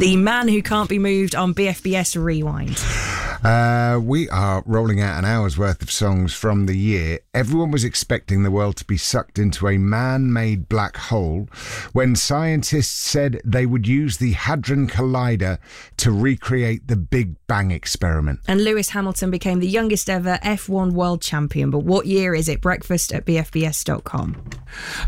The man who can't be moved on BFBS Rewind. We are rolling out an hour's worth of songs from the year. Everyone was expecting the world to be sucked into a man-made black hole when scientists said they would use the Hadron Collider to recreate the Big Bang experiment. And Lewis Hamilton became the youngest ever F1 world champion. But what year is it? Breakfast at BFBS.com.